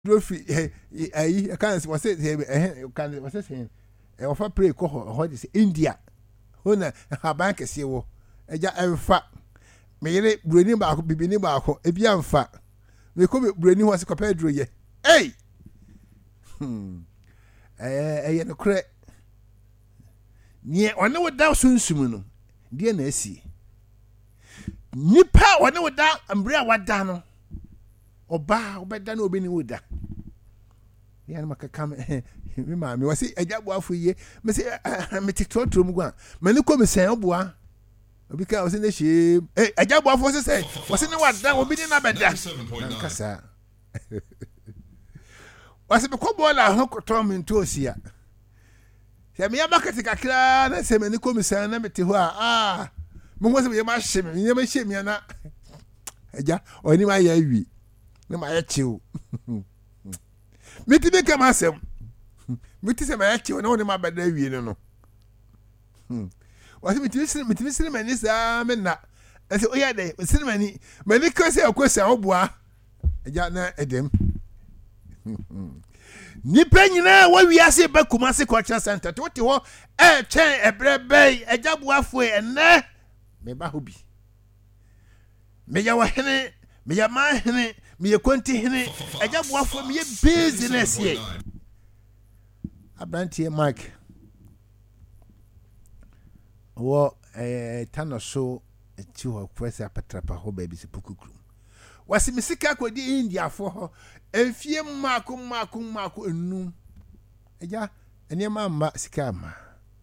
Trophy, I can't was it, can was saying, offer pray call what is India. Hona, her bank is you. A ja and fat. May it bring back, be beginning back, if you are fat. We could bring you as a compared to ye. Hey! Eh, no credit. Near one without soon sumuno. Dear Nessie. Nipa one without umbrella what dano. Oba obeda na obi ni woda ya na makaka me ma me wase agyabu afo ye me se me tiktok mu gwa me ne ko me sen oboa obi ka wase ne hye agyabu afo se wase ne wada obi ni na beda nkasa wase be ko bola ho koto me nto osia se me ya market kakra na se me ne ko me sen na me te ho me ho se me ma hye me na agya oni ma ya wi ne ma ya chiu meti be kam asem meti se ma ya chiu na woni ma bada wie no wasi meti sire mani sa me na ese oya de sire mani ko se akosa oboa eja na edem nipa nyina wa wiase ba Kumasi Cultural Center to te ho chen ebrebe eja boafo ene me ba hobi me ya wa hene me ya ma hene me ye konti hene agya boafo me ye business ye abrantie Mike wo tanoso eti ho kwese apatrapa ho ba bi se pukukuru wasi misika kwodi India fo ho enfie mako enum agya enema ma sika ma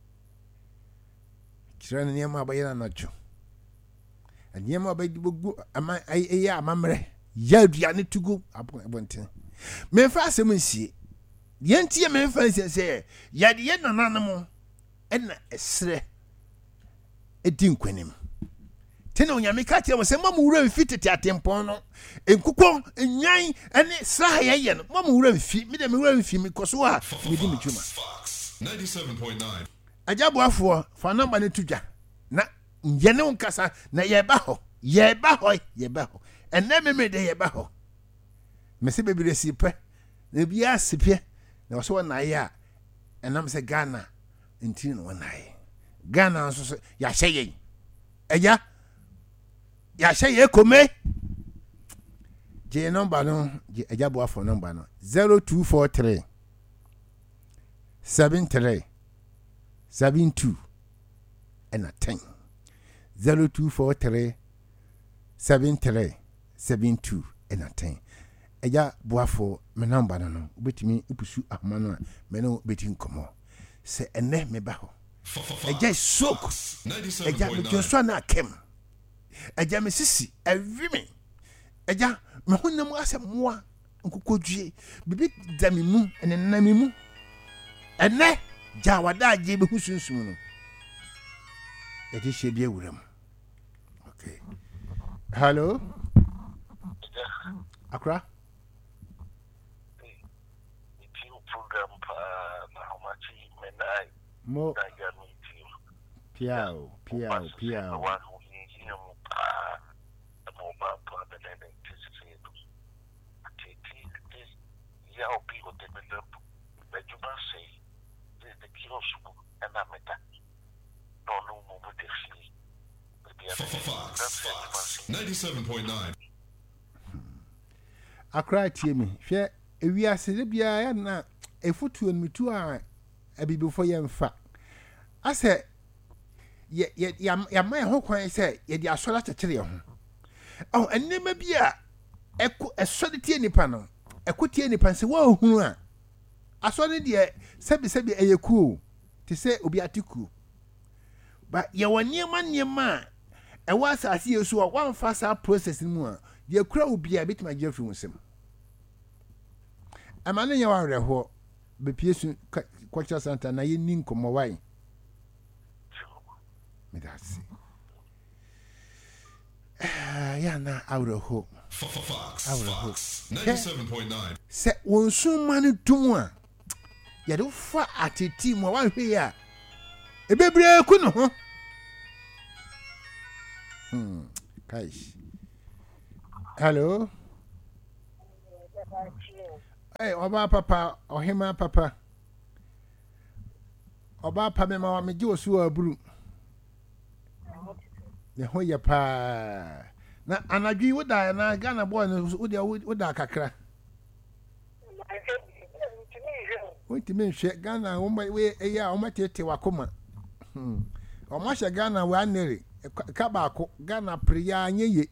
kira enema abayana nacho enema abaydi bogu ama eya amamre ya duane tugu abonten memfa asem nsie yentie memfa nsie se ya de nananamo ena esre edi nkwanim tena onyame ka kire mo se mamu wura mfi tete atempon no enkukon enyan ene sra ye no mamu wura mfi me de me wura mfi me koso a me di metuma 97.9 ajaboafo fa number ne tudwa na nyene unkasa na ye ba ho enne me de ye ba ho me se bebire sipe na bia sipe na so na ye a enam se Ghana ntini no na ye Ghana so ya hye eja ya hye kome je number no je eja boafo number no 0243 73 72 and 10 0243 73 72 and 10 eja boafo me number no obetimi ipusu ahmano a me no betin komo se ene me ba ho eja soak eja me joshua na kem eja me sisi evimi eja me honam asemoa nkokodwie bibi damimu ene namimu ene ja wada je be husunsun no eji shebie wuram okay hello Accra program na how much menai mo Niger meeting piao one who him mobile plan and anticipate this ya people develop but you must say the kiosk and ameta no more Fox 97.9 Accra tie me hwe ewiase de bia ya na efutuo nmitu a abibifo ye mfa ase ya mai ho kwan se ye di asola chekere ho enema bia esode tie nipa no ekotie nipa se wo hunu a asode de sebi eyeku te se obi atiku ba ye woniema ewa asase yesu a wan fasa process mu a ye kura obi a bitima jefu nsem amane ye wa reho be piesu Cultural Center na ye nin komo wai me da si ya na awreho Fox 97.9 se wonsu manu dum a ye do fa ateti mu wan hwe ya ebebre ku no ho kai hello Oba papa ohema papa oba pa me ma wa meje osu aburu ne ho ye pa na anadwi woda na Ghana boy no woda kakra wotimi hwe Ghana wo we eya o matete wakoma o ma hwe Ghana we anere ka baako Ghana priya anyeye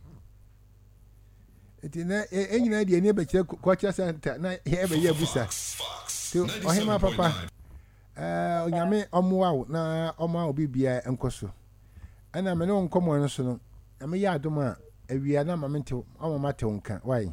etina enyina die ne be kire culture center na he be ye busa ohema papa onyame omoa na oma obi bia enkoso ana me no nkomo no so no ame ya adom a awia na mamente omamate wonka why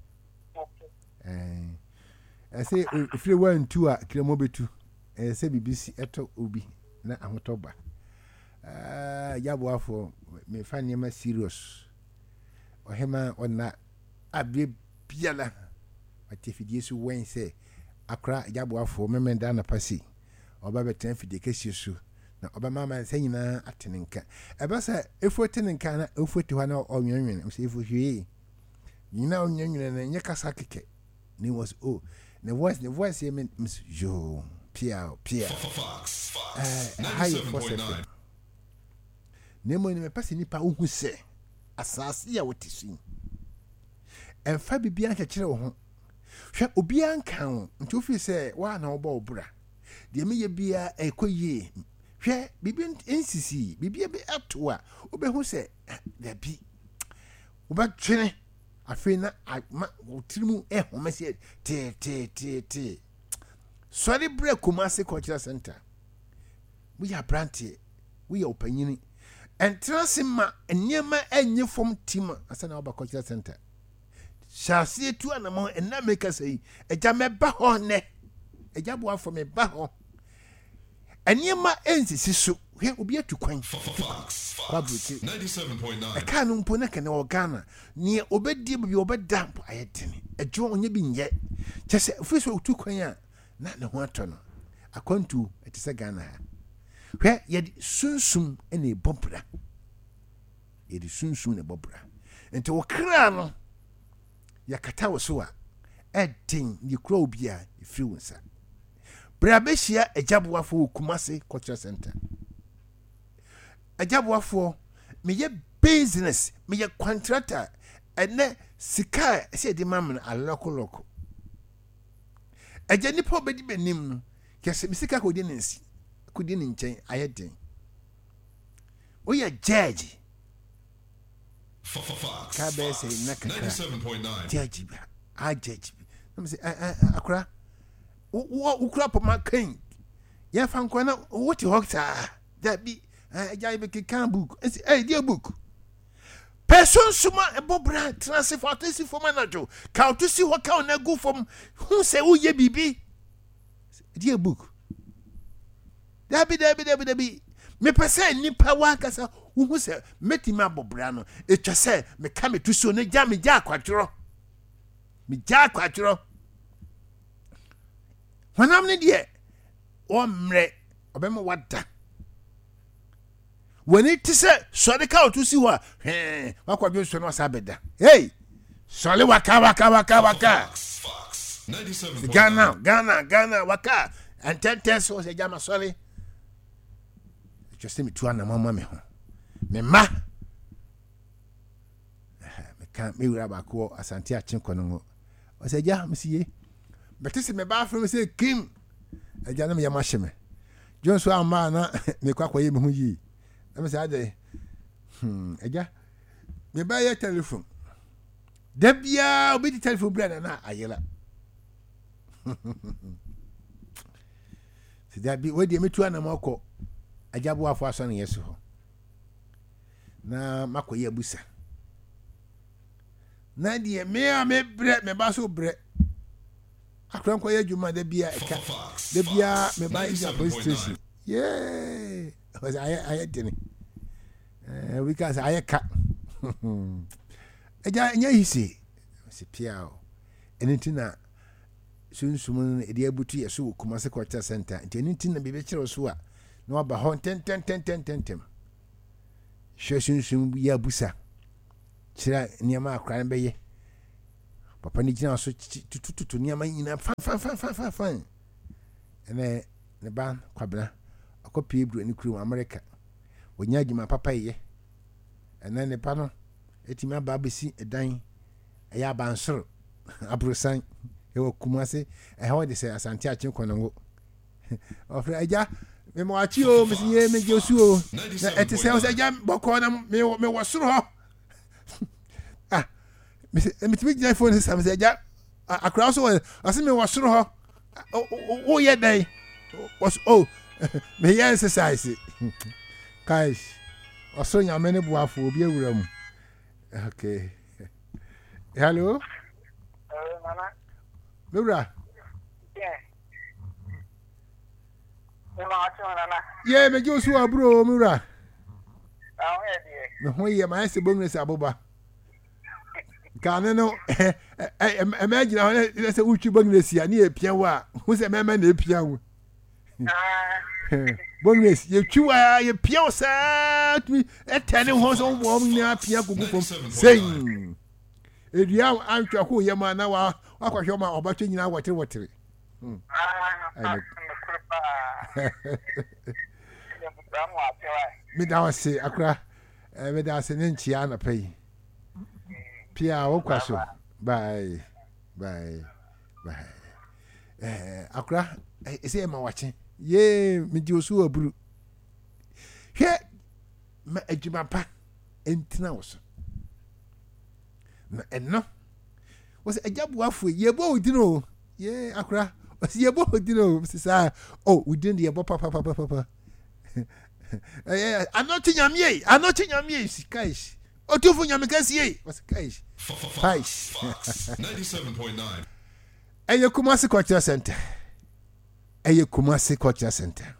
say if you want to a kremo betu say BBC eto obi na ahotoba yabo afo me fa niam serious ohema ona abie biala atifidie su wen say akra yabo afo memenda na pasi oba betan fidie kesi su na oba mama nsa nyina atenenka eba sa efo tenenka na efo ti hwa na onwenwen say efo hwe nyina onwenwen na nyekasa keke ni was the voice him Miss Jo Pia Fox 97.9 Nemo ni me pase nipa ohu se asase ya wotisi emfa bibia kekere wo ho hwe obi anka ho nti ofi se wa na oba obura de me ye bia ekoyie hwe bibi nsisi bibia be atoa obehu se da bi obatwene afina utirimu homese te sorry break Kumasi Cultural Center we are branty we are opanyini entrasima enyema enye from team asana oba Cultural Center shasi etu anamo enna make say eja meba ho ne eja boa for me ba ho enyema ensisi so he obi atukwan Fox 97.9 eka no mpo na kene Ghana ni obedi bi obeda mpo ayetene ejo onye bi nye chese fiso otukwan a na ne ho atono akwantu etise Ghana ha hwe ye sunsum ene ebobra ye sunsum ne bobra ente wokra no yakata wo so a edin ye kura obi a ifiri wonsa brabeshia ejaboafo Kumasi Cultural Center ejaboafo meye business meye contractor ene sika se di mamna aloko eja nipa obedi benim no kese sika ko di nensi ko di nchen ayeden oya judge Fox ka be say nakaka 97.9 judge bi a judge bi no say akura ukura poma kan ya fa nkwa na woti hokta da bi eja be kan book dia book person suma ebobra transfer to si for manager ka to si ho ka na go from who say who ye bibi dia book da bi me pese nipa wa kasa who say metima bobra no etwa say me ka me to so na ja me ja kwatro Wanam ne de o mre obema wada woni ti se sori ka otu si ho a wakwadwo so no asabeda hey sori waka Fox 97.9 Ghana waka and so se jama sori just me tu ana mama me ho me ma me kan me wura ba ko asante achenko no o se ja me siye betisi me ba from say kim eja na me yama hye me jonso ama na me kwakwaye me hu yi na me say ade eja me ba ye telephone da bia obi di telephone bra na ayela se da bi we di me tu ana mako eja bo afo aso na yeso ho na makoye abusa na die me bre me ba so bre akran kwa yadwuma da bia eka da bia me ba is police station yeah was I didn't because I ka eja nya hisi se piao enitina sunsum e de abutu yeso Kumasi Cultural Center enitina be be kire so a na ba ho ten hwe sunsum ya busa kira niam akran be ye papa ni gina so tututu niama nyina fan ene ne ban kwabena akopie ebru ani kuru America wonya adwuma papa ye ene ne pa no etimi aba besi edan eya abansoro abrosan ewo kumase eho de se asante achen konongo ofra eja me mo achi o me ye me josu o na eti se o se eja boko na me wosoro ho ah me timi gina phone sam se eja akra so ase me wosoro ho o ye dai was me ye exercise guys oso nyame ne boafo obi awura mu okay hello Mama. Lura. Yeah. Mama, nana. Yeah, me just wa bro, Mura. Ah, yeah. Me ho ye ma se bonus aboba. Kana no imagine how let's say uchi bonus ya na epia wa. Who say mema na epia wo. Bonus ye twa ye pia sa mi etene ho so wo mi na pia gugu fom. Say. Edua antwa ko ye ma na wa akwahwe ma obatwe nyina wotere. Me da wase akra me da se ne nchia na pai. Pia wo kwaso. Bye. Akra ese ma wache. Ye me di osu aburu. Hwe ma adwuma pa entina wo so. Na enno was ajabuafo yebo odino ye akra was yebo odino sisa within the ebo papa anochi nyamie sikaish otufu nyamekasi was kaish 97.9 Eye Kumasi Cultural Center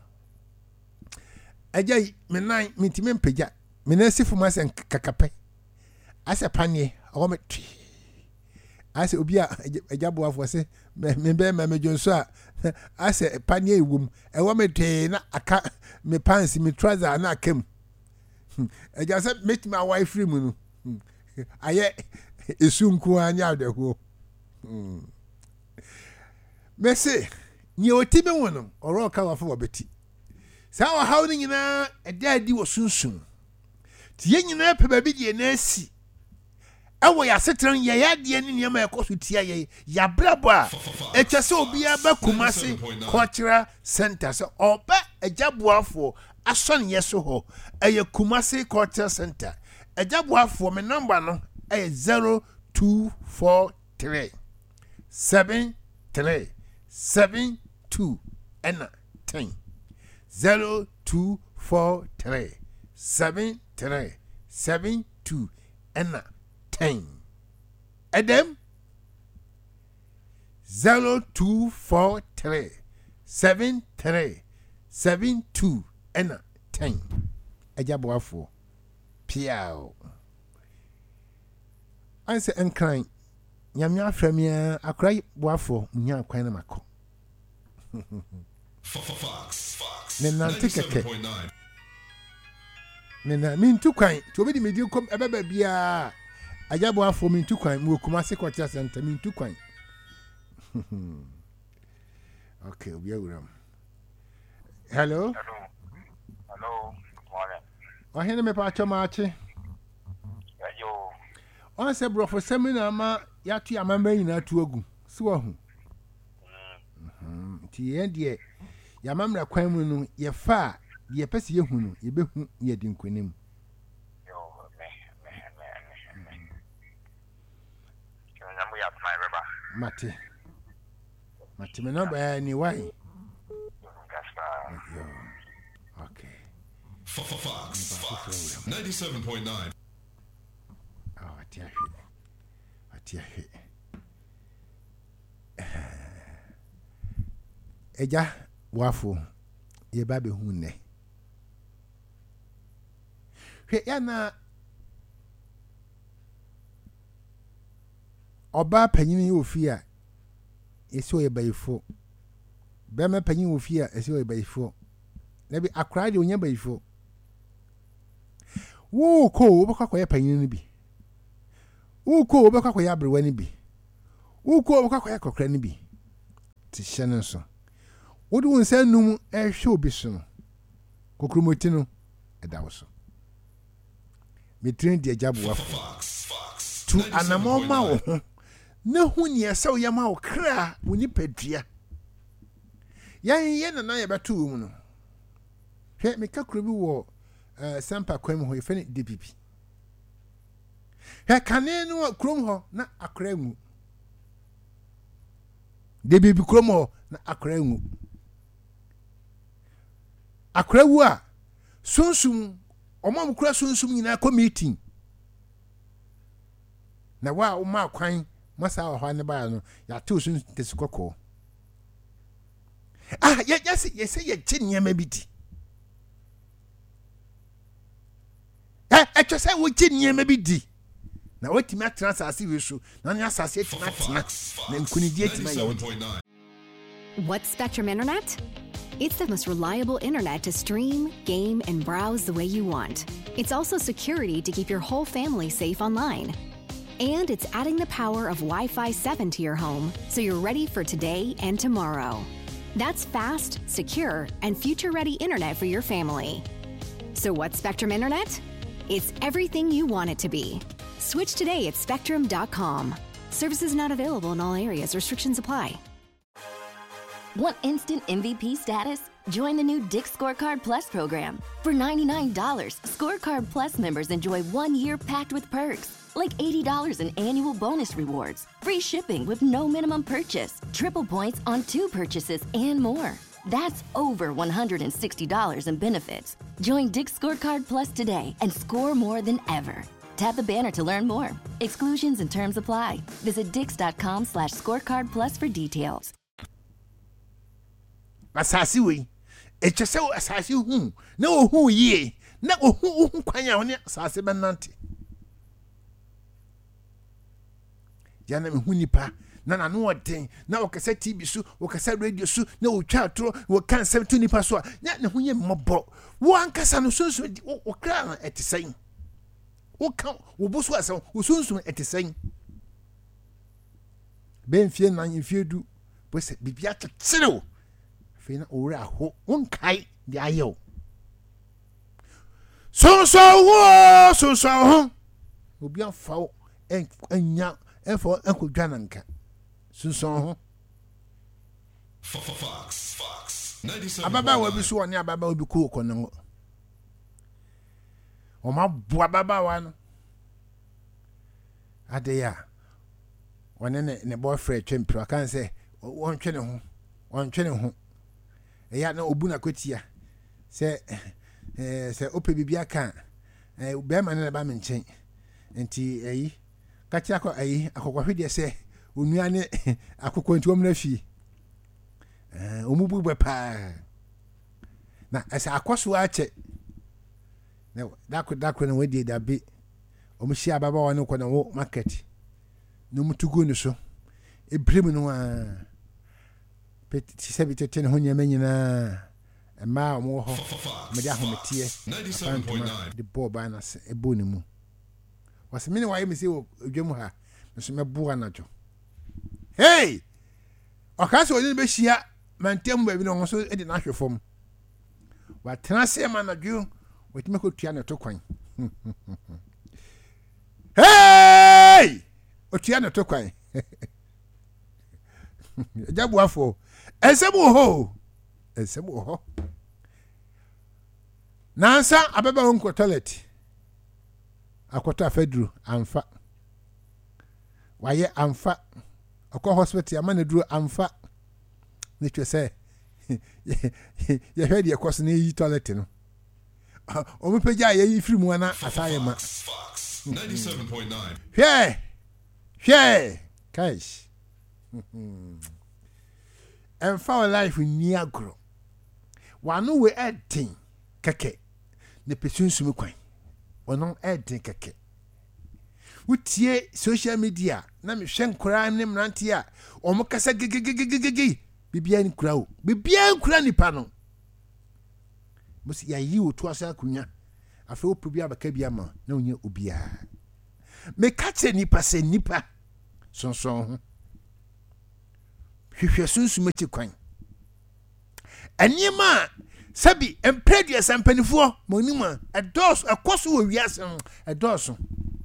Eja menai mitime mpeja menasi fumase kakape ase panie ometri ase obi a ejabo afo se me jonso a ase panie ewum ewometri na aka me pants me trouser na akem eja se meet my wife free mu no aye esunku anya adeho mese ni otibe wono oro ka wafo wabeti sa wa hawni nyina edadi wo sunsun ti nyina pe ba bi die na asi awo ya setran ye ya de ni niam ekoso tia ye ya brabo a echese obi aba Kumasi Cultural Center so oba ejaboafo ason yeso ho eye Kumasi Cultural Center ejaboafo me number no eye 0243 7372 and 10 0243 7372 and 10 Adam 0243 7372 and 10 Ajaboafo Piao Anse enkran nyamya aframia akrai boafo nya kwan na mako Fox Nenante keke 97.9 Nena mintu kwan to obedi medi kom ebeba bia Ajaboafo mintu kwan mu Kumasi Cultural Center mintu kwan Okay obi awuram Hello Good morning. Ohene me pa chomachi Yo. On se brofo seminar ma yatu amamba nyina tu agu si wo hu ti endie ya mamra kwan mu no ye fa ye pese ye hu no ye behu ye di nkonim Yo, me. Nyamu ya my baba. mate me no ba ni why Gasta. yo okay Fox 97.9 atiahe eja wafo ye ba be hu ne hwe ya na oba panyini ofi a esi oye bayifo be ma panyini ofi a esi oye bayifo na bi akra de onya bayifo wo ko obekwa koye panyini bi wo ko obekwa koye abrewa ni bi Uko wakwakwaya kokra ni bi. Ti hyene so. Wodi won sa num ehwe obi so no. Kokromoti no eda wo so. Me train de jabu wa. Tu anamoma wo ho. Na hu ne esa wo yama wo kra woni padua. Yan na ye beto wo mu no. Hwe me kakro bi wo sampa kwam ho yefene DPP. Hwe kane no krom ho na akra mu. DPP krom ho na akra mu. Akra wu a sunsum omam kura sunsum nyina ko meeting. Na wa o ma kwan masa wa ne ba no ya to sun tesikoko. Yes say ye chinya mabiti. Etwa say wo chinya mabiti. Na wetimi atransa ase we so na nya asase etima tina na nkunidi etima ya wo. What's Spectrum Internet? It's the most reliable internet to stream, game, and browse the way you want. It's also security to keep your whole family safe online. And it's adding the power of Wi-Fi 7 to your home so you're ready for today and tomorrow. That's fast, secure, and future-ready internet for your family. So what's Spectrum Internet? It's everything you want it to be. Switch today at spectrum.com. Services not available in all areas. Restrictions apply. Want instant MVP status? Join the new Dick's Scorecard Plus program. For $99, Scorecard Plus members enjoy 1 year packed with perks, like $80 in annual bonus rewards, free shipping with no minimum purchase, triple points on 2 purchases, and more. That's over $160 in benefits. Join Dick's Scorecard Plus today and score more than ever. Tap the banner to learn more. Exclusions and terms apply. Visit dix.com/scorecard plus for details. Asasi we echese asasi hu na ohu ye na ohu kwanya ho ne asasi benante jana me hu nipa na no oden na okasa TV su okasa radio su na otwa atro wo kan 70 nipa so na hu ye mmobo wo ankasa no sunsun wo kra na etisen wo kan wo bosu asa wo sunsun etisen ben fie na fie du bo se bibia tsiro fina ora ho unkai de ayo so obi afa enya efo enkodwa nanka so ho Fox 97. ababa wa bi so oni ababa obi ko kono o ma bo ababa wa no ade ya wone ne boyfriend twempro kan say won twene ho eya na obu na kwetia se ope bibia kan be ma na ba me nchen enti eyi ka kira ko eyi akokwohwede se onua ne akokwo nti omna fi omubu be pa na asa akoso ache na dakwo na wedi da bi omushi ababa wa no ko na wo market no mutugo no so ebrem no a ti sebi tete ne ho nyama nyina ma mo ho me dia ho metie 97.9 the ball ba na se ebo ne mu was me ne wa yemi se odwemu ha so me bo anajo hey okase onye be hia mantem ba bi no so e de na hwefom wa tena se ma na dwu wetime ko tua ne to kwan hey otua ne to kwan jabu afo Esemu ho nansa ababa onko toilet akota fedru amfa waye amfa akọ hospital amane duru amfa ne twese ye hwede ekos na yi toilet no o me peja ye firi mu na asaye ma 97.9 hwe cash and for life ni agro wanu we edin keke ne pesunsu kwan ono edin keke utie social media na me hwe nkura ne mranti a omo kasa gigigigigi bibia nkura o bibia nkura nipa no musi ya yi otu asa akunya afa opubi abaka bia ma na onye obia me kache nipa se nipa sonson ho hwehwe sunsum ati kwan anyema sabi empredia sampanifo monima edos ekoso wo wiase edoso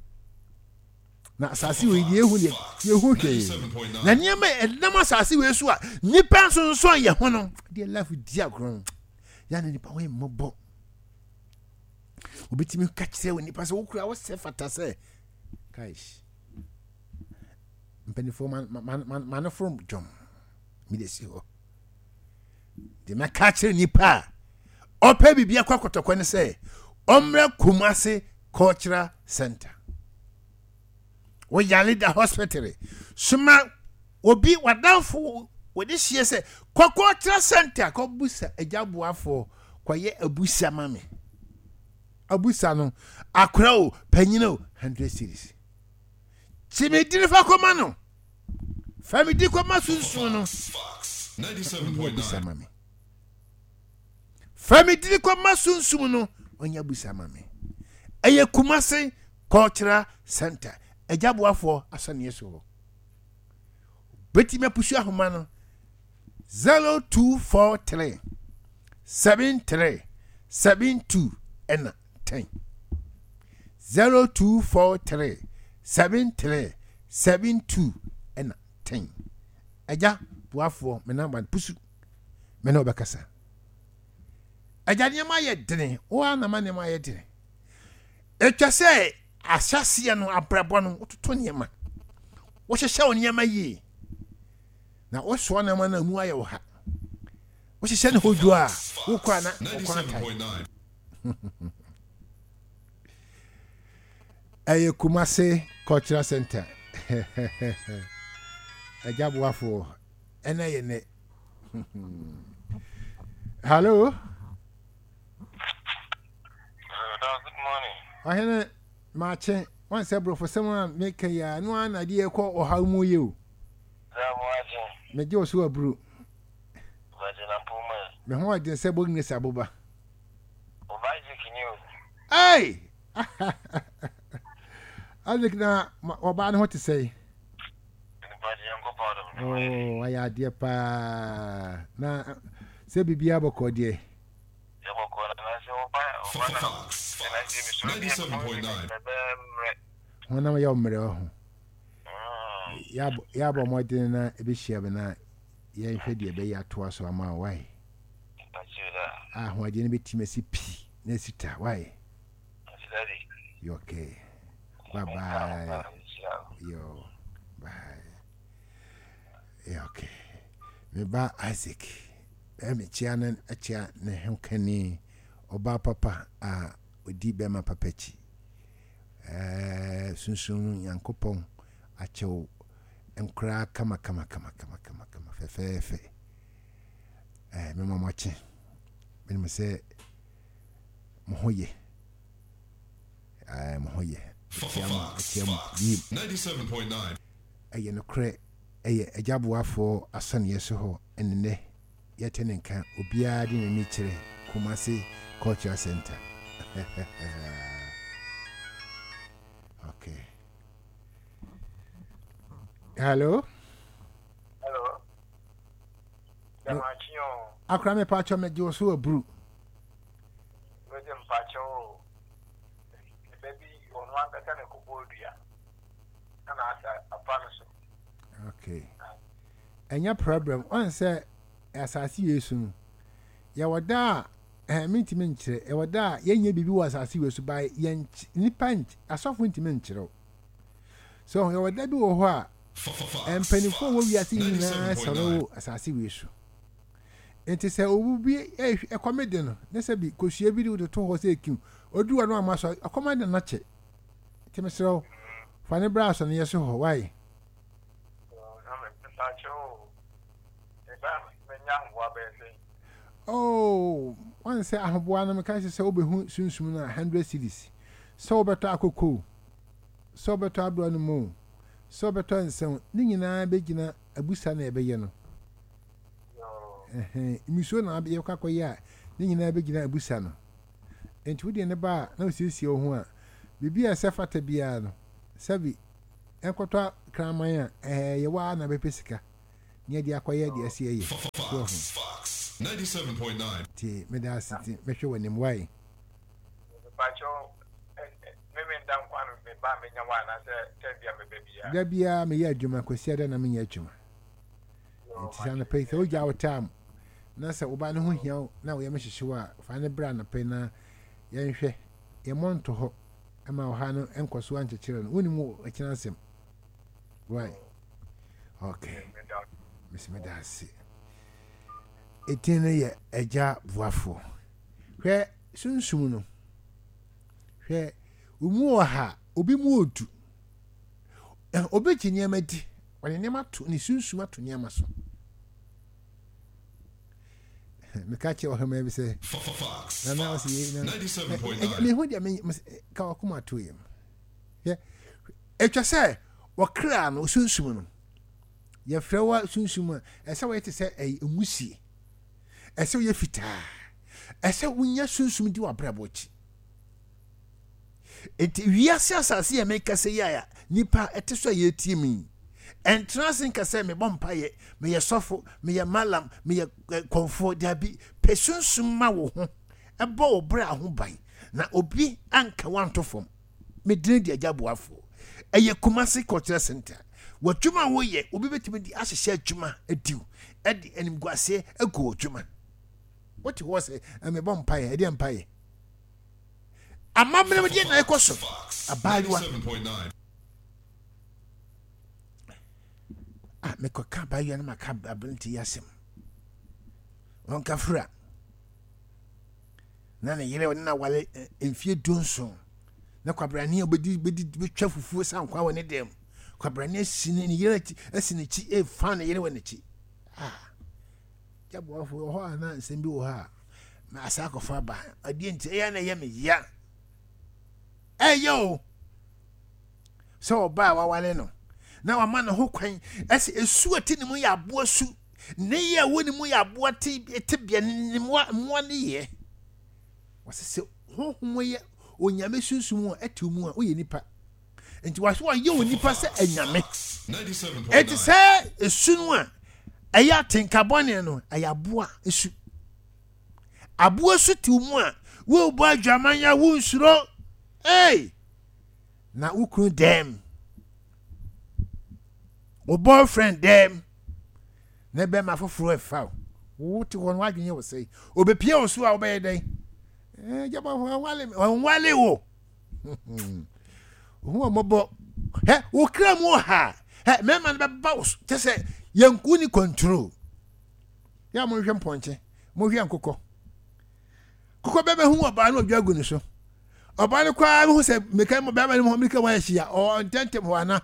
na asase we die hu de yehu hwe na nyema edam asase we so a nipa sonso ye ho no de life dia gron ya na nipa we mobo obetimi ka kire we nipa se wo kura wo se fata se kaish mpanifo man from jom mi de si ho de ma ka kire nipa opa bibia kwakotokwa ne se omra Kumasi Cultural Center wo yale da hospital suma obi wadanfo wo de hie se Cultural Center ko busa ejaboafo kwaye abusa mame abusa no akra o panyina o 100 series chimedire fa koma no famidi koma sunsun no 97.9 famidi koma sunsun no onya busa mame eye Kumasi Cultural Center ejaboafo asane so beti me pusu ahoma no 0243 73 72 and 10 0243 73 72 and 10 eja boafo me number pusu me no bekasa eja niam aye dene o na ma niam aye dene etwa se asase no abrabo no ototo niam wo hyehye wo niam yi na wo so na ma na mu aye wo ha wo hyehye ne hojo a wo kwa na wo kwa tai 97.9 aye Kumasi Cultural Center ejaboafo ena ye ne hello Good morning. ahene mache wan se bro for someone make ya no an ade e ko oha mu ye o Zamuaje. me je oso abru Waje na puma. me ho ade se bo ngese aboba Obaje kinyo. hey Alek na oba no what to say Baje yanko powder. oh aya ade pa na se bibia boko de Yabo ko na se oba na. Fox 97.9 wona ya omre ho ya bo modin na ebe hia be na ye hwede ebe ya to aso ama why ho ade ne betimasi pi na sita why you okay bye bye yo bye yeah okay me ba Isaac me chianan achia ne henkani oba papa a odi bema papachi sunsun yankopon achew enkra kama fe me mama chi me se mohoye mohoye Fox 97.9 aye no kre aye ejaboafo asane yeso ho enene yetenenka obia de ni kire Kumasi Cultural Center okay hello Zamuaje. akra me pacho me je oso abru Weje mpacho. Baby on one better than Kubodia. And I apologize. okay enya problem on say asasi yesu ya wada mintimi nkyere e wada yenye bibi wa asasi wesu by yen nipa asofo ntimi nkyere so ya wada bi wo ho a empanifo wo wiase nyina soro asasi wesu enti se obubi e comedy no ne se bi kosua bi de to ho se ekim oduwa no amaso akomanda na che timesero fane braso ne yeso ho why oh one say ahoboa no meka se obehu sunsum na 100 cities so beto akoko so beto abro no mo so beto nsem ni nyina begina abusa na ebeye no imiso na abe kwakoye a ni nyina begina abusa no enti wodi ne ba na osiesie ho a bibia sefata bia no sabi enkoto kraman a ye wa na bepesika near the acquired the SCA. Fox 97.9. T. Medacity, measure when him way. Pacho, maybe down one of the Bamina one, I said, tell you, baby. There be a me Juma Quisiada and a miniature. It's on the pace of our time. Nasa Ubano here, now we are Mrs. Shua, find a brand of penna, Yanshe, Yamon to ho, Emma Hano, and Coswan children, winning more a chance him. Why? Okay, Miss Medasi. 18 year a jar wafo. Where soon sooner. Where we ha, obi mood. And obey near Medi, when you never to any soon sooner to near Maso. Me catch you, maybe say, Fox 97.9. I mean, what do you mean, Miss Kawakuma to him? Yeah, if you say, what crown or soon sooner. Your flower soon sooner, as I wait to say a musi. As so ye fita. As so when you soon soon do a brabochi. It we are see a make us say, ya, nipa etiswa ye teaming. And transing can say me bompaye, me ya sofo, me ya malam, me ya comfort dabi, person summa wo ho, a bow bra ho by. Na obi anka want to form. Me drink the jabuafo. A ye Kumasi Cultural Center. What Juma wo ye, obi betimi di ashe Juma edu. Edi enim guase e go Juma. What was a me bompaye, e di empaye. Amamre me di na ekoso. Abalwa 97.9. Ah, me ko ka ba yana maka ability yasem. Won ka fra. Na na yele wona wale enfie donso. Na kwabrani obedi betwa fufuo san kwa woni dem. Kwabrani sini ni yele asini chi e fa na yele woni chi. Ah. Jabo afo ho ana nsem bi wo ha. Ma asako fa ba. Adi nti ya na ye me ya. Yo. So ba wa wale no. Na wa man ho kwan ese esu ati ni mu ya abo asu ne ye woni mu ya abo ati etebia ni mo ne ye wasese ho ho ye onyame sunsumu ati mu a oye nipa enti wa so ye onipa se anyame 97.9. eti se esu no a eya tenkabone no ayabo a esu abo asu ti mu a wo bo adwaman ya wo nsuro na ukru dem o boyfriend them nebe ma foforo efa wo ti won wadwenye wo sei obepie wo so a wo be den jaba wale wo wo mobo wo kra mu ha me man be ba wo te se yanku ni control ya mo hwe mponche mo hwe ankokọ kokọ bebe hu oba na odwagu ni so oba ni kwa hu se mekai mo bebe ni mo mika wa hia o ntentem ho ana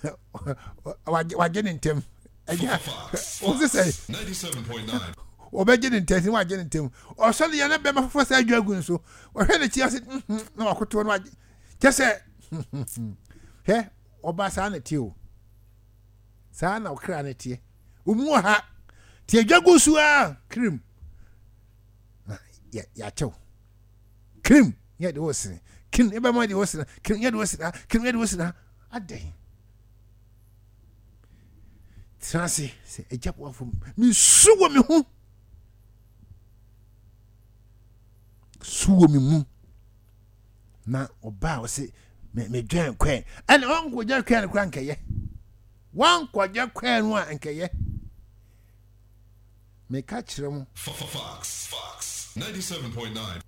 wagen intem eja o se say 97.9. obeje intem wagen intem o so le yana be ma fofo sa adwagu so o hwe ne chia se na wakoto no wagen che se he oba sa na tie o sa na okra na tie umu ha tie adwagu so a cream ya chew cream ya de wosine kin e ba ma de wosine kin ya de wosine kin ya de wosine adai Transi se ejapo afum mi suwo mi hu suwo mi mu na oba o se me dwan kwen and on ko dwan kwen kwan keye wan ko dwan kwen no an keye me ka kire mu Fox 97.9.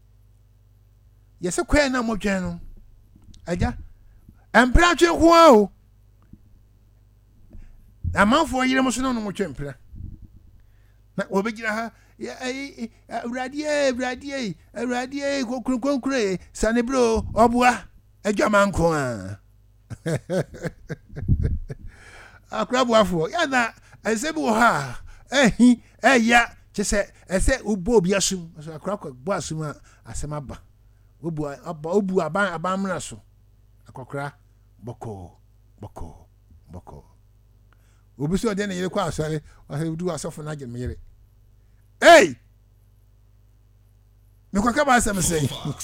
yese kwen na mo dwan no aja empra twe ho o amanfo yire mo so no mo twempra na obegira ha awradie konkure sanebro obua adwamanko a akrabuafo ya na esebi wo ha ya chese ese ubo obi asum so akrakwa bo asum a asemaba obu abamra so akokra boko obi so de na yire kwa asare o du asofo na agem yire me kwa ba asem say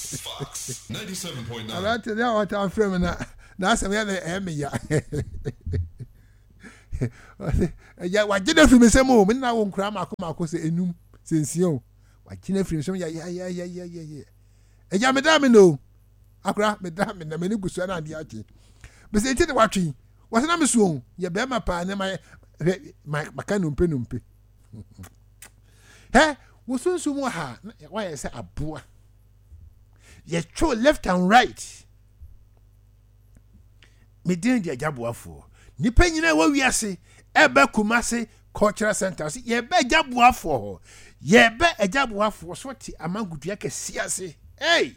97.9. ala te ya wata frame na asem ya na me ya ya wa gina fi me sem o me na wo nkura mako se enum sensia o wa gina fi me sem ya eja me da me no akura me da me na me ni gusu na ade ache be se enti de watwe wo se na me so ye be ma pa ne ma ka no mpe he wo sunsu mu ha wa ye se aboa ye cho left and right me din de ajaboafo nipa nyina wa wiase ebe Kumasi cultural center ye be ajaboafo ye be ajaboafo so ti amangudua kesi ase hey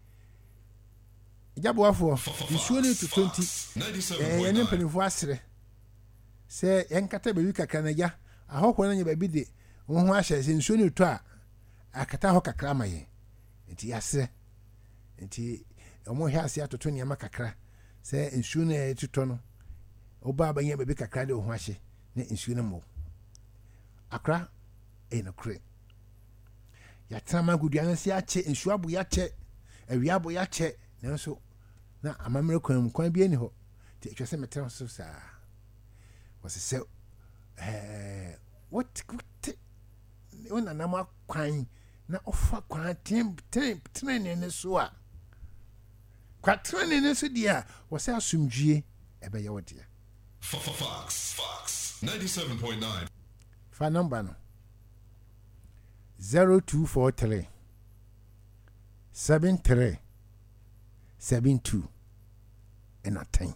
ajaboafo isuo ni to 20 ye ne penifo asere se yenkata bebi kakra na ya ahokwo na nya bebi de wo ho ahye se isuo ni to a akata ho kakra maye enti ase enti omo hwe ase atoto ne makakra se isuo na etito no oba ba nya bebi kakra de ho ahye ne isuo na mo akra no kre ya trama gudu an si ache isuo abu ya che awia abu ya che nanso na amamre kwan bi ani ho ti etwa se metra so sa was se what ona na ma kwan na ofa kwan tren ne so a kwa tren ne so dia was asumdwie ebe ye wodia Fox 97.9. Fa number no 0243 73 72 and a 10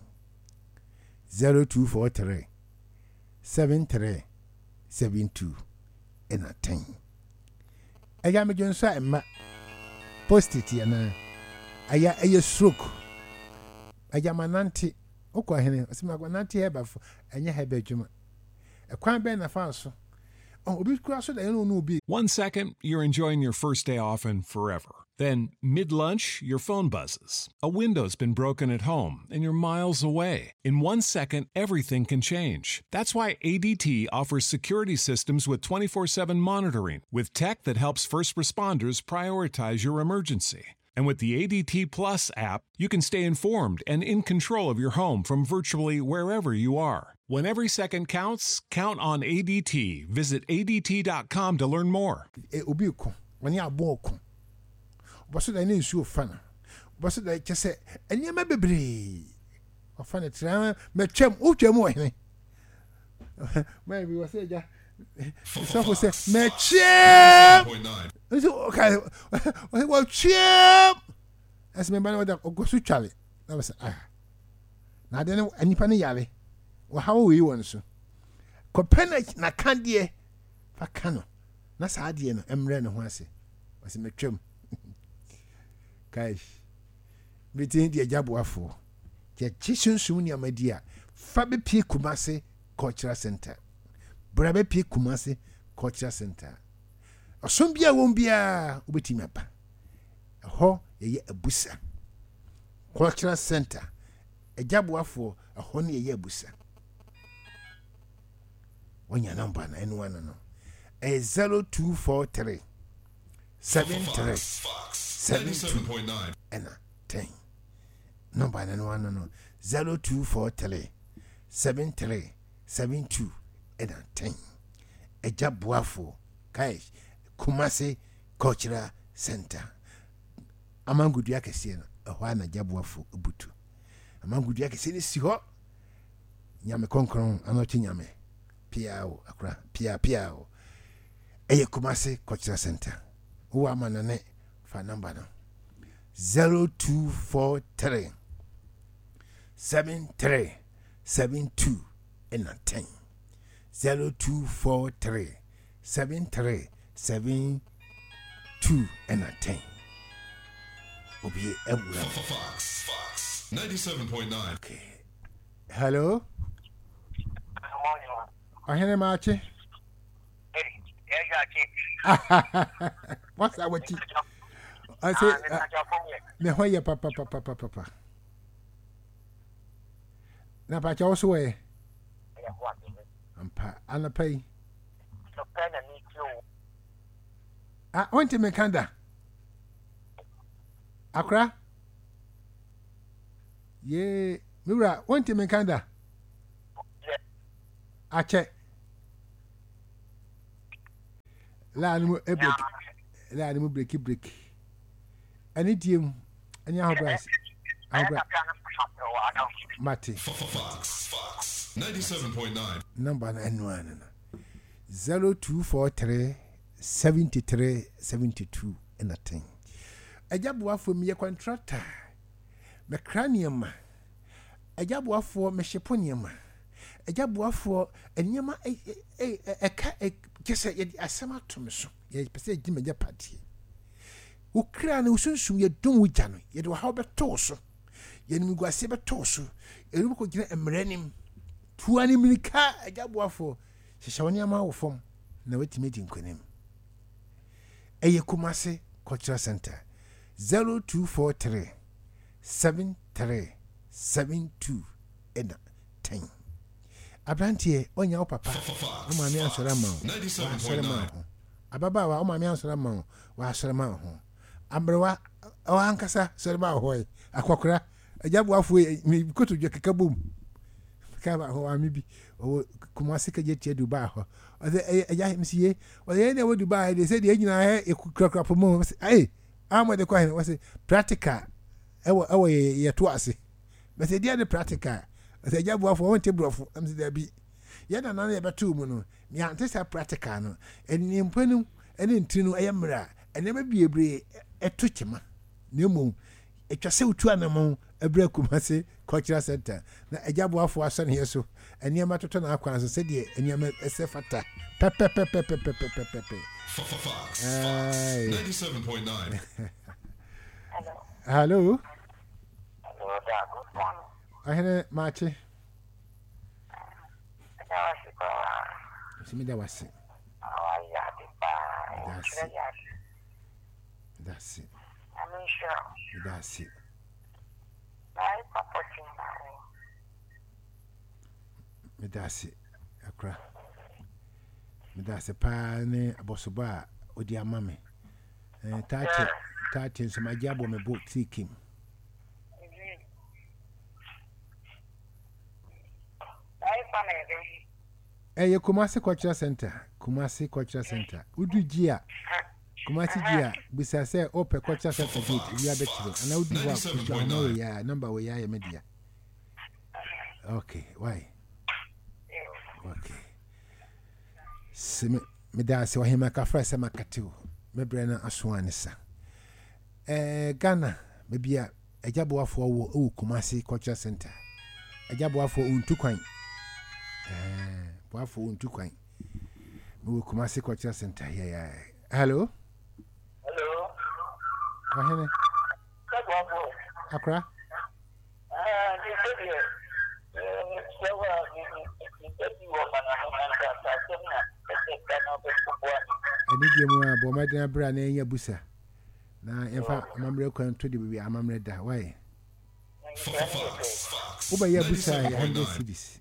0243 73 72 and a 10 aya me jonso emma post it yana aya stroke aya mananti okwa hene asima kwa nanti heba fo anya heba djuma ekwan ben na fa so obi kura so da no obi 1 second, you're enjoying your first day off and forever. Then, mid-lunch, your phone buzzes. A window's been broken at home and you're miles away. In 1 second, everything can change. That's why ADT offers security systems with 24/7 monitoring, with tech that helps first responders prioritize your emergency. And with the ADT Plus app, you can stay informed and in control of your home from virtually wherever you are. When every second counts, count on ADT. Visit ADT.com to learn more. Obi ko wani abo ko boso da ni nsuo fana boso da kese enema bebre ofana tra metwam utwam wo hene mai bi wose ja so for say metwam 7.9. so okay wo twam as me ban wo ogosu twale na be say na de ne anipa ne yare wo hawo wi won so kopena na kandie fa kano na saade no emre ne ho ase wase metwam kai bitin die jaboafo ke chisunsun ni amadi a fa be pie Kumasi cultural center bra be pie Kumasi cultural center osom bia won bia obetimi apa ho ye abusa cultural center ejaboafo ho ne ye abusa wonya number na enu wana no 0243 73 97.9. and 10 number na enu wana no 0243 73 72 and 10 ejaboafo kai Kumasi cultural center amangudu akese no ho na jaboafo butu amangudu akese ni si ho nyame konkron anochi nyame piao akra piao eye Kumasi cultural center wo amanane fa number no 0243 73 72 and 10 0243 73 72 and 10 obi ebura Fox 97.9. okay hello ahene mache what's that what you I say me hoye papa na pa cha oso we ampa anapai went me kanda akra ye mira went me kanda ache la animu break la animu break ani diem ani ahobras mate Fox 97.9 number n1 0243 73 72 and a thing ajabu for me contractor me cranium ajabu for me sheponium ajabu for enyama kese ye asema to me so ye pese gi meja party ukra na usunsun ye dum wugya no ye de wa be to so ye nim guase be to so eru ko gina emranim tuani milika ajabu for hyehyawoni ama wo fom na wetime di nkonim eye Kumasi Cultural Center 0243 73 72 and 10 abrantie onya wo papa o ma mi ansora ma o ababa wa o ma mi ansora ma o wa asora ma ho ambrewa o ankasa sora ma ho akokora ajabu afo mi koto dwa kekabom kaba ho amibi o Kumasi ka je Dubai ho o de eja msiye o de ne wo Dubai de say de nyina he ekukrakra po mo ai amade kwa he was practical ewo ye to ase but say de practical say ajabu afo won tebrofo am say da bi ye na na ye betu mu no mi antesa practical no eni mpanu eni ntinu ayemra ene ba biebre eto chema na emu etwase utu anamo ebra Kumasi Cultural Center na ajabu afo asane yeso eniema toto na akwa so se de eniema esefata pepe Fox 97.9 hello Dad, good morning. ahene machi simi da wase that's it I'm sure. that's it medase akra medase pa ne abosoba odi amame tache so majabo me book tikim Kumasi Cultural Center udu gia Kumasi gia bisa se ope Cultural Center gate we abetire ana udu wa kuja no ya number we ya media okay why okay me da se wahema ka fra se makateo me bre na asoanisa Ghana me bia ajabo afo wo Kumasi Cultural Center ajabo afo untukwan wafo untukwan me Kumasi Cultural Center yeah hello wahene akra ani die mu a bo madina bra na enya busa na yemfa amamre kwan to de bi amamre da why uba ya busa ya 100 cedis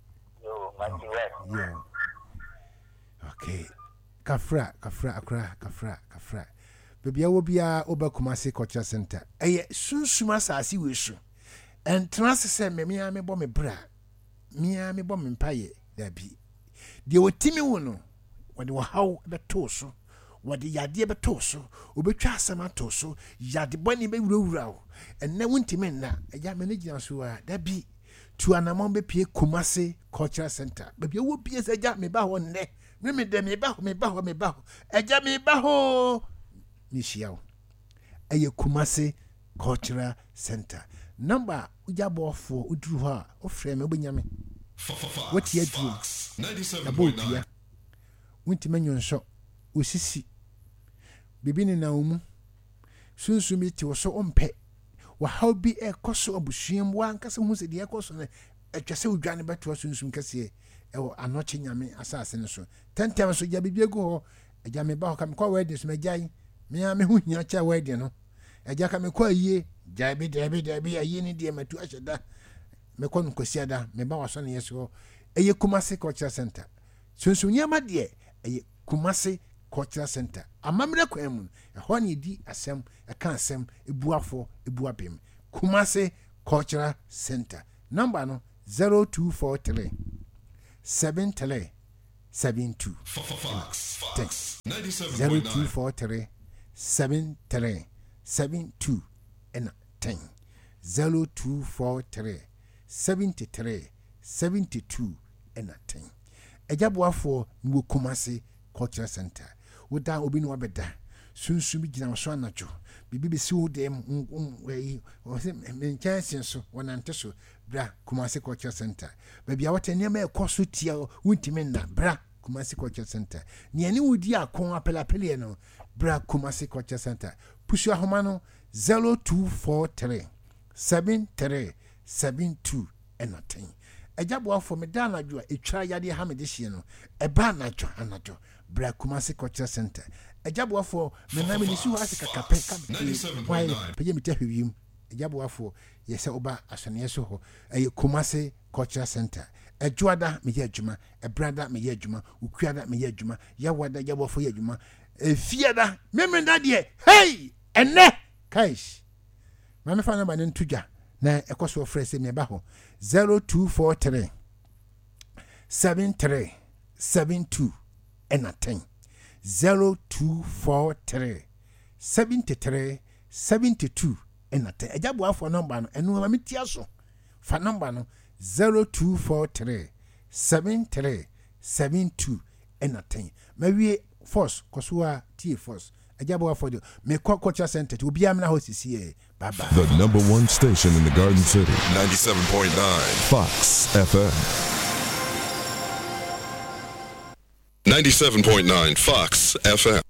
yeah okay kafra akra bebia wo bia oba Kumasi Cultural Center eye sunsuma saasi wesu entrance se memia me bo me bra mia me bo me mpaye da bi de otimi wo no wode wo haw beto so wode yade beto so obetwa asema to so yade boni be wurawura wo enne wontimi na eja me ne gina so a da bi tu anamon be pie Kumasi Cultural Center bebia wo pie se ja me ba ho nne me de me ba ho eja me ba ho nishiao eye Kumasi Cultural Center number ujabo for udru ha ofre me obenyame what ye do 97.9 wonti manyo osisi bibini na umu sunsumi ti wo so ompe wa how be e koso abusuam wa nkase hu se de e koso na atwase udwane beto sunsum kase e anoche nyame asase ne so tentem so ja bibie go ho eja me ba ho kam kwa wedding so megai me hu hia cha wedding no eja ka me kwa yie Debi ayi ni die matu asheda me kon nkosia da me ba waso ne yeso eye Kumasi Cultural Center sunsunya ma de eye Kumasi Cultural Center amamre kwan mu ho ne di asem eka asem ebuafo ebuabem Kumasi Cultural Center number no 0243 73 72 Fox 10 97.9. 0243 73 72 and 10 0243 73 72 and 10 Ejabwa for Nwo Kumasi Cultural Center. Woda obi no abeda. Sunsun bi gina so anacho. Bibi be si wo dem we o se menchance so wonante so bra Kumasi Cultural Center. Baby a wata niam e koso tia wuntimi na bra Kumasi Cultural Center. Ni ani wudi akon apelapele no bra Kumasi Cultural Center. Pusu ahoma no 0243 73 72 and 10. Ejabwa for me dana jua etwa yade ha me de hye no eba anajo bra Kumasi Cultural Center. Ejabwa for me na me ni su ase kakape why peje mi tahwiem. Ejabwa for yese oba asone so ho Kumasi Cultural Center. Ejuada me ye adwuma, ebrada me ye adwuma, ukuada me ye adwuma, yawada yabo for ye adwuma, efiada me na de hey ene kaish. Mama fa number nen tuja na ekoso frese me ba ho 0243 73 72 and 10 0243 73 72 and 10 ejabo afọ number no enu ma metia so fa number no 0243 73 72 and 10 mawie force kosua tie force ejabo afọ de me cultural center to obi am na hosisi e bye bye. The number one station in the Garden City, 97.9. Fox FM. 97.9 Fox FM.